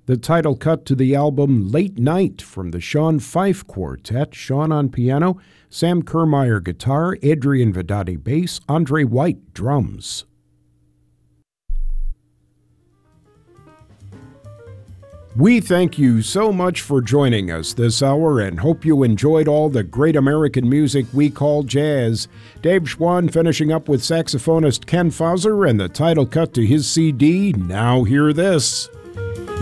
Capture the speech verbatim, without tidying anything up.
the title cut to the album Late Night from the Sean Fife Quartet, Sean on piano, Sam Kermeyer guitar, Adrian Vedati bass, Andre White drums. We thank you so much for joining us this hour and hope you enjoyed all the great American music we call jazz. Dave Schwann finishing up with saxophonist Ken Fauser and the title cut to his C D, Now Hear This.